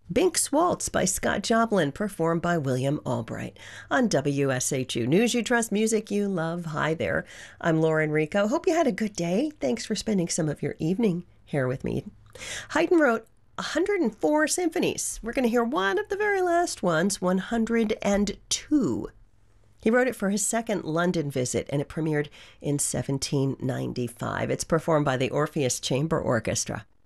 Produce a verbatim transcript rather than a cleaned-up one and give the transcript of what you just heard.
Bink's Waltz by Scott Joplin, performed by William Albright on W S H U News You Trust, music you love. Hi there, I'm Lauren Rico. Hope you had a good day. Thanks for spending some of your evening here with me. Haydn wrote one hundred four symphonies. We're going to hear one of the very last ones, one hundred two. He wrote it for his second London visit, and it premiered in seventeen ninety-five. It's performed by the Orpheus Chamber Orchestra.